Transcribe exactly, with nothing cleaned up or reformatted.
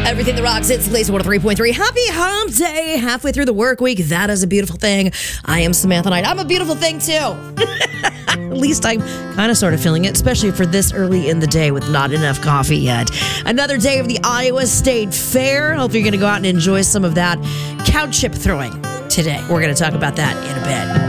Everything that rocks, it's Lazy one oh three point three. Happy hump day, halfway through the work week. That is a beautiful thing. I am Samantha Knight. I'm a beautiful thing, too. At least I'm kind of sort of feeling it, especially for this early in the day with not enough coffee yet. Another day of the Iowa State Fair. Hope you're going to go out and enjoy some of that cow chip throwing today. We're going to talk about that in a bit.